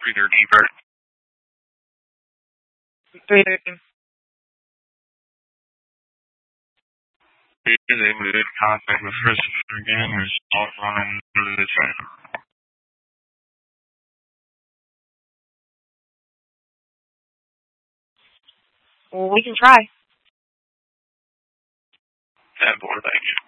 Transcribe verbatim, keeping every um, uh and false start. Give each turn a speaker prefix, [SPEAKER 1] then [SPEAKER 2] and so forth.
[SPEAKER 1] three thirteen, Bert.
[SPEAKER 2] three thirteen.
[SPEAKER 1] Is able to contact with Christopher again or start running through the train.
[SPEAKER 2] Well, we can try.
[SPEAKER 1] That board, thank you.